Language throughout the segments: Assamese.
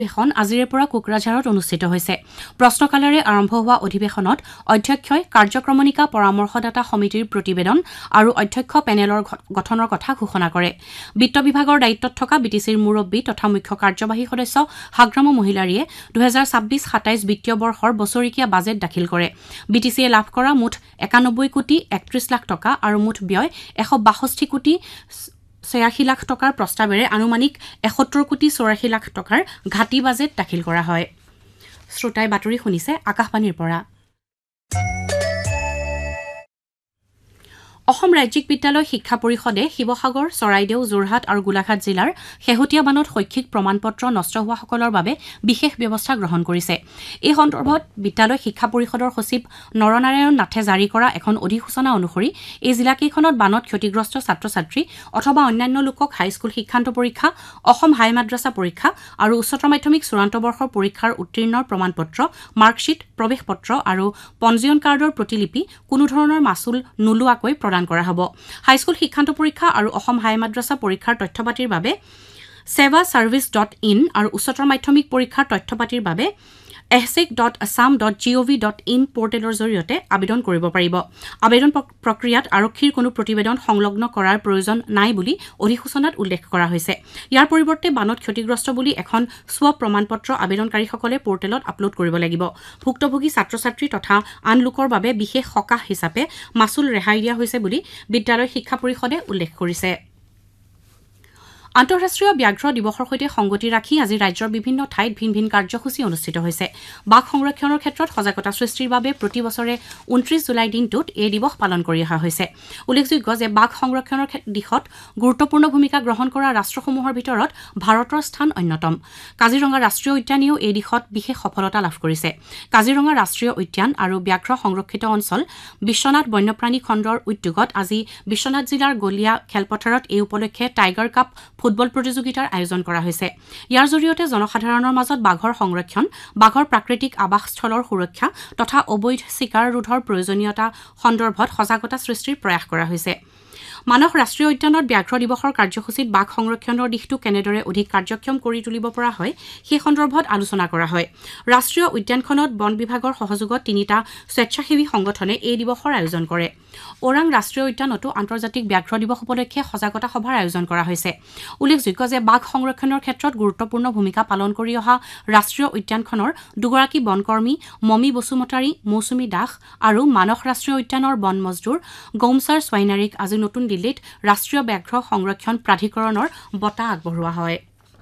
এখন আজিৰে পৰা কোকৰাঝাৰত অনুষ্ঠিত হৈছে। প্ৰশ্নকালেৰে আৰম্ভ হোৱা অধিৱেশনত অধ্যক্ষই কাৰ্যক্ৰমণিকা পৰামৰ্শদাতা সমিতিৰ প্ৰতিবেদন আৰু অধ্যক্ষ পেনেলৰ গঠনৰ কথা ঘোষণা কৰে। বিত্ত বিভাগৰ দায়িত্বত থকা বিটিচিৰ মুৰব্বী তথা মুখ্য কাৰ্যবাহী সদস্য হাগ্ৰাম মহিলাৰীয়ে 2026-27 বিত্তীয় বৰ্ষৰ বছৰেকীয়া বাজেট দাখিল কৰে। বিটিচিয়ে লাভ কৰা মুঠ 91 কোটি 31 লাখ টকা আৰু মুঠ ব্যয় 162 কোটি 86 লাখ টকাৰ প্ৰস্তাৱেৰে আনুমানিক 71 কোটি 84 লাখ টকাৰ ঘাটি বাজেট দাখিল কৰা হয়। শ্ৰোতাই বাতৰি শুনিছে আকাশবাণীৰ পৰা। অসম ৰাজ্যিক বিদ্যালয় শিক্ষা পৰিষদে শিৱসাগৰ, চৰাইদেউ, যোৰহাট আৰু গোলাঘাট জিলাৰ শেহতীয়া বানত শৈক্ষিক প্ৰমাণপত্ৰ নষ্ট হোৱাসকলৰ বাবে বিশেষ ব্যৱস্থা গ্ৰহণ কৰিছে। এই সন্দৰ্ভত বিদ্যালয় শিক্ষা পৰিষদৰ সচিব নৰনাৰায়ণ নাথে জাৰি কৰা এখন অধিসূচনা অনুসৰি এই জিলাকেইখনত বানত ক্ষতিগ্ৰস্ত ছাত্ৰ-ছাত্ৰী অথবা অন্যান্য লোকক হাইস্কুল শিক্ষান্ত পৰীক্ষা, অসম হাই মাদ্ৰাছা পৰীক্ষা আৰু উচ্চতৰ মাধ্যমিক চূড়ান্ত বৰ্ষৰ পৰীক্ষাৰ উত্তীৰ্ণৰ প্ৰমাণপত্ৰ, মাৰ্কশ্বীট, প্ৰৱেশ পত্ৰ আৰু পঞ্জীয়ন কাৰ্ডৰ প্ৰতিলিপি কোনো ধৰণৰ মাচুল নোলোৱাকৈ প্ৰদান কৰা হ'ব। হাইস্কুল শিক্ষান্ত পৰীক্ষা আৰু অসম হাই মাদ্ৰাছা পৰীক্ষাৰ তথ্যপাতিৰ বাবে sevaservice.in আৰু উচ্চতৰ মাধ্যমিক পৰীক্ষাৰ তথ্যপাতিৰ বাবে ehsec.assam.gov.in পৰ্টেলৰ জৰিয়তে আবেদন কৰিব পাৰিব। আবেদন প্ৰক্ৰিয়াত আৰক্ষীৰ কোনো প্ৰতিবেদন সংলগ্ন কৰাৰ প্ৰয়োজন নাই বুলি অধিসূচনাত উল্লেখ কৰা হৈছে। ইয়াৰ পৰিৱৰ্তে বানত ক্ষতিগ্ৰস্ত বুলি এখন স্ব প্ৰমাণপত্ৰ আবেদনকাৰীসকলে পৰ্টেলত আপলোড কৰিব লাগিব। ভুক্তভোগী ছাত্ৰ-ছাত্ৰী তথা আন লোকৰ বাবে বিশেষ সকাহ হিচাপে মাচুল ৰেহাই দিয়া হৈছে বুলি বিদ্যালয় শিক্ষা পৰিষদে উল্লেখ কৰিছে। আন্তঃৰাষ্ট্ৰীয় ব্যাঘ্ৰ দিৱসৰ সৈতে সংগতি ৰাখি আজি ৰাজ্যৰ বিভিন্ন ঠাইত ভিন ভিন কাৰ্যসূচী অনুষ্ঠিত হৈছে। বাঘ সংৰক্ষণৰ ক্ষেত্ৰত সজাগতা সৃষ্টিৰ বাবে প্ৰতি বছৰে 29 জুলাই দিনটোত এই দিৱস পালন কৰি অহা হৈছে। উল্লেখযোগ্য যে বাঘ সংৰক্ষণৰ দিশত গুৰুত্বপূৰ্ণ ভূমিকা গ্ৰহণ কৰা ৰাষ্ট্ৰসমূহৰ ভিতৰত ভাৰতৰ স্থান অন্যতম। কাজিৰঙা ৰাষ্ট্ৰীয় উদ্যানেও এই দিশত বিশেষ সফলতা লাভ কৰিছে। কাজিৰঙা ৰাষ্ট্ৰীয় উদ্যান আৰু ব্যাঘ্ৰ সংৰক্ষিত অঞ্চল বিশ্বনাথ বন্যপ্ৰাণী খণ্ডৰ উদ্যোগত আজি বিশ্বনাথ জিলাৰ গলীয়া খেলপথাৰত এই উপলক্ষে টাইগাৰ কাপ ফুটবল প্ৰতিযোগিতাৰ আয়োজন কৰা হৈছে। ইয়াৰ জৰিয়তে জনসাধাৰণৰ মাজত বাঘৰ সংৰক্ষণ, বাঘৰ প্ৰাকৃতিক আৱাসস্থলৰ সুৰক্ষা তথা অবৈধ চিকাৰ ৰোধৰ প্ৰয়োজনীয়তা সন্দৰ্ভত সজাগতা সৃষ্টিৰ প্ৰয়াস কৰা হৈছে। মানস ৰাষ্ট্ৰীয় উদ্যানত ব্যাঘ্ৰ দিৱসৰ কাৰ্যসূচীত বাঘ সংৰক্ষণৰ দিশটো কেনেদৰে অধিক কাৰ্যক্ষম কৰি তুলিব পৰা হয় সেই সন্দৰ্ভত আলোচনা কৰা হয়। ৰাষ্ট্ৰীয় উদ্যানখনত বন বিভাগৰ সহযোগত 3টা স্বেচ্ছাসেৱী সংগঠনে এই দিৱসৰ আয়োজন কৰে। ওৰাং ৰাষ্ট্ৰীয় উদ্যানতো আন্তৰ্জাতিক ব্যাঘ্ৰ দিৱস উপলক্ষে সজাগতা সভাৰ আয়োজন কৰা হৈছে। উল্লেখযোগ্য যে বাঘ সংৰক্ষণৰ ক্ষেত্ৰত গুৰুত্বপূৰ্ণ ভূমিকা পালন কৰি অহা ৰাষ্ট্ৰীয় উদ্যানখনৰ দুগৰাকী বনকৰ্মী মমী বসুমতাৰী, মৌচুমী দাস আৰু মানস ৰাষ্ট্ৰীয় উদ্যানৰ বন মজদুৰ গৌমচাৰ স্বাইনাৰীক আজি নতুন দিল্লীত ৰাষ্ট্ৰীয় ব্যাঘ্ৰ সংৰক্ষণ প্ৰাধিকৰণৰ বঁটা আগবঢ়োৱা হয়।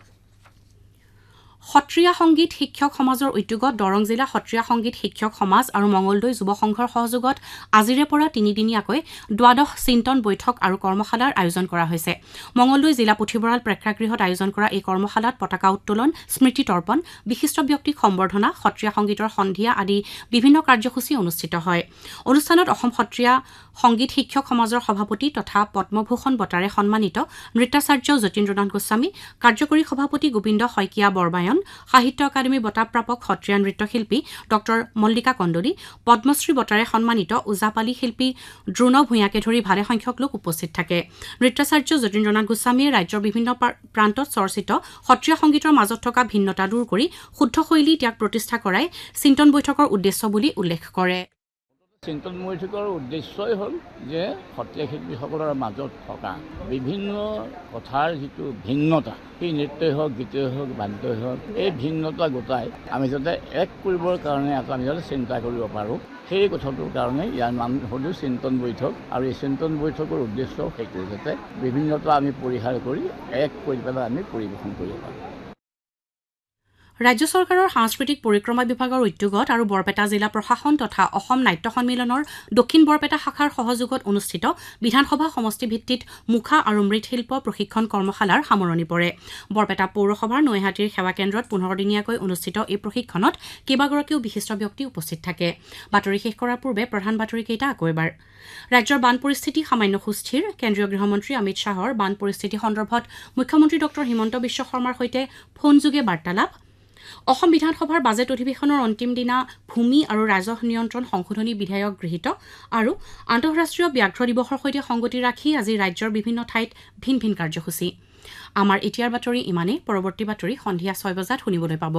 সত্ৰীয়া সংগীত শিক্ষক সমাজৰ উদ্যোগত দৰং জিলা সত্ৰীয়া সংগীত শিক্ষক সমাজ আৰু মঙলদৈ যুৱ সংঘৰ সহযোগত আজিৰে পৰা 3দিনীয়াকৈ দ্বাদশ চিন্তন বৈঠক আৰু কৰ্মশালাৰ আয়োজন কৰা হৈছে। মঙলদৈ জিলা পুথিভঁৰাল প্ৰেক্ষাগৃহত আয়োজন কৰা এই কৰ্মশালাত পতাকা উত্তোলন, স্মৃতি তৰ্পণ, বিশিষ্ট ব্যক্তিক সম্বৰ্ধনা, সত্ৰীয়া সংগীতৰ সন্ধিয়া আদি বিভিন্ন কাৰ্যসূচী অনুষ্ঠিত হয়। অনুষ্ঠানত অসম সত্ৰীয়া সংগীত শিক্ষক সমাজৰ সভাপতি তথা পদ্মভূষণ বঁটাৰে সন্মানিত নৃত্যাচাৰ্য যতীন্দ্ৰনাথ গোস্বামী, কাৰ্যকৰী সভাপতি গোবিন্দ শইকীয়া বৰবায়ন, সাহিত্য একাডেমী বঁটাপ্ৰাপক সত্ৰীয়া নৃত্যশিল্পী ড মল্লিকা কণ্ডলী, পদ্মশ্ৰী বঁটাৰে সন্মানিত ওজাপালি শিল্পী দ্ৰোণ ভূঞাকে ধৰি ভালেসংখ্যক লোক উপস্থিত থাকে। নৃত্যাচাৰ্য যতীন্দ্ৰনাথ গোস্বামীয়ে ৰাজ্যৰ বিভিন্ন প্ৰান্তত চৰ্চিত সত্ৰীয়া সংগীতৰ মাজত থকা ভিন্নতা দূৰ কৰি শুদ্ধ শৈলী ত্যাগ প্ৰতিষ্ঠা কৰাই চিন্তন বৈঠকৰ উদ্দেশ্য বুলি উল্লেখ কৰে। চিন্তন বৈঠকৰ উদ্দেশ্যই হ'ল যে সত্ৰীয়া শিল্পীসকলৰ মাজত থকা বিভিন্ন কথাৰ যিটো ভিন্নতা, সেই নৃত্যই হওক, গীতেই হওক, বাদ্যই হওক, এই ভিন্নতা গোটাই আমি যাতে এক কৰিবৰ কাৰণে আমি যাতে চিন্তা কৰিব পাৰোঁ, সেই কথাটোৰ কাৰণে ইয়াৰ নাম হ'ল চিন্তন বৈঠক। আৰু এই চিন্তন বৈঠকৰ উদ্দেশ্য সেইটো যাতে বিভিন্নতা আমি পৰিহাৰ কৰি এক কৰি পেলাই আমি পৰিৱেশন কৰিব পাৰোঁ। ৰাজ্য চৰকাৰৰ সাংস্কৃতিক পৰিক্ৰমা বিভাগৰ উদ্যোগত আৰু বৰপেটা জিলা প্ৰশাসন তথা অসম নাট্য সন্মিলনৰ দক্ষিণ বৰপেটা শাখাৰ সহযোগত অনুষ্ঠিত বিধানসভা সমষ্টিভিত্তিত মুখা আৰু মৃৎশিল্প প্ৰশিক্ষণ কৰ্মশালাৰ সামৰণি পৰে। বৰপেটা পৌৰসভাৰ নৈহাটীৰ সেৱা কেন্দ্ৰত 15দিনীয়াকৈ অনুষ্ঠিত এই প্ৰশিক্ষণত কেইবাগৰাকীও বিশিষ্ট ব্যক্তি উপস্থিত থাকে। বাতৰি শেষ কৰাৰ পূৰ্বে প্ৰধান বাতৰিকেইটা আকৌ এবাৰ। ৰাজ্যৰ বান পৰিস্থিতি সামান্য সুস্থিৰ। কেন্দ্ৰীয় গৃহমন্ত্ৰী অমিত শ্বাহৰ বান পৰিস্থিতি সন্দৰ্ভত মুখ্যমন্ত্ৰী ড হিমন্ত বিশ্ব শৰ্মাৰ সৈতে ফোনযোগে বাৰ্তালাপ। অসম বিধানসভাৰ বাজেট অধিৱেশনৰ অন্তিম দিনা ভূমি আৰু ৰাজহ নিয়ন্ত্ৰণ সংশোধনী বিধেয়ক গৃহীত আৰু আন্তঃৰাষ্ট্ৰীয় ব্যাঘ্ৰ দিৱসৰ সৈতে সংগতি ৰাখি আজি ৰাজ্যৰ বিভিন্ন ঠাইত ভিন ভিন কাৰ্যসূচী। আমাৰ এতিয়াৰ বাতৰি ইমানেই পৰৱৰ্তী বাতৰি সন্ধিয়া 6 বজাত শুনিবলৈ পাব